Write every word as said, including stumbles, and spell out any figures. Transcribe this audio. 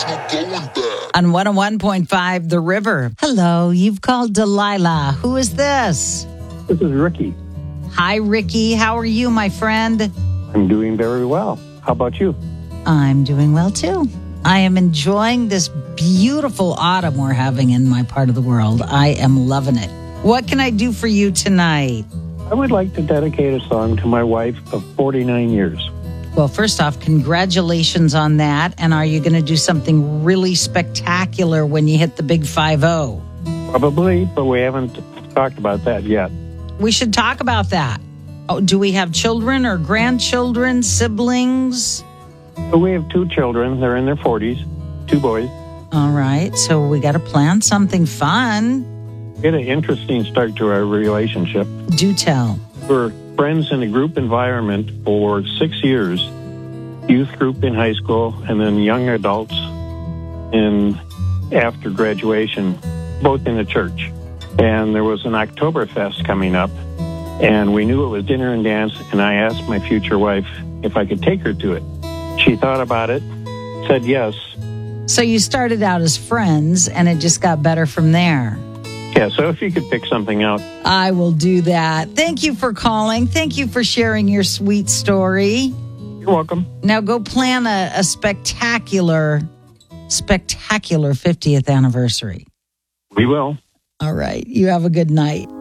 On one oh one point five, The River. Hello, you've called Delilah. Who is this? This is Ricky. Hi, Ricky. How are you, my friend? I'm doing very well. How about you? I'm doing well, too. I am enjoying this beautiful autumn we're having in my part of the world. I am loving it. What can I do for you tonight? I would like to dedicate a song to my wife of forty-nine years. Well, first off, congratulations on that. And are you going to do something really spectacular when you hit the big five oh? Probably, but we haven't talked about that yet. We should talk about that. Oh, do we have children or grandchildren, siblings? So we have two children. They're in their forties, two boys. All right. So we got to plan something fun. We had an interesting start to our relationship. Do tell. We're friends in a group environment for six years. Youth group in high school and then young adults in after graduation, both in the church. And there was an Oktoberfest coming up, and we knew it was dinner and dance, and I asked my future wife if I could take her to it. She thought about it, said yes. So you started out as friends, and it just got better from there. Yeah, so if you could pick something out. I will do that. Thank you for calling. Thank you for sharing your sweet story. You're welcome. Now go plan a, a spectacular, spectacular fiftieth anniversary. We will. All right. You have a good night.